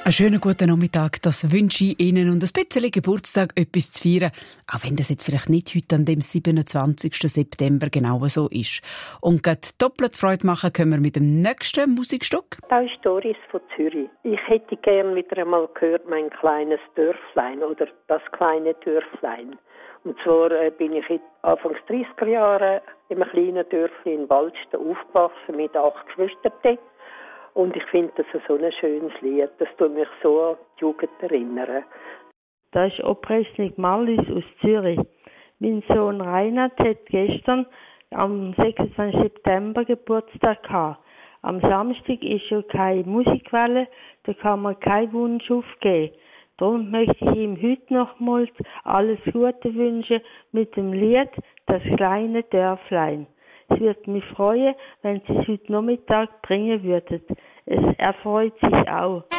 Einen schönen guten Nachmittag, das wünsche ich Ihnen und ein bisschen Geburtstag, etwas zu feiern, auch wenn das jetzt vielleicht nicht heute an dem 27. September genau so ist. Und gerade doppelt Freude machen können wir mit dem nächsten Musikstück. Das ist Doris von Zürich. Ich hätte gern wieder einmal gehört, mein kleines Dörflein oder das kleine Dörflein. Und zwar bin ich Anfangs 30er Jahre in einem kleinen Dörfli in Waldsten aufgewachsen mit 8 Geschwistern. Und ich finde das so ein schönes Lied. Das tut mich so an die Jugend erinnern. Das ist Obrechnik Marlis aus Zürich. Mein Sohn Reinhard hat gestern am 26. September Geburtstag gehabt. Am Samstag ist ja keine Musikwelle, da kann man keinen Wunsch aufgeben. Darum möchte ich ihm heute nochmals alles Gute wünschen mit dem Lied «Das kleine Dörflein». Es würde mich freuen, wenn Sie es heute Nachmittag bringen würden. Es erfreut sich auch.